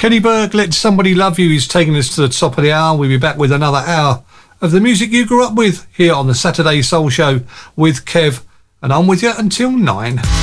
Kenny Burke, Let Somebody Love You, is taking us to the top of the hour. We'll be back with another hour of the music you grew up with here on the Saturday Soul Show with Kev, and I'm with you until 9.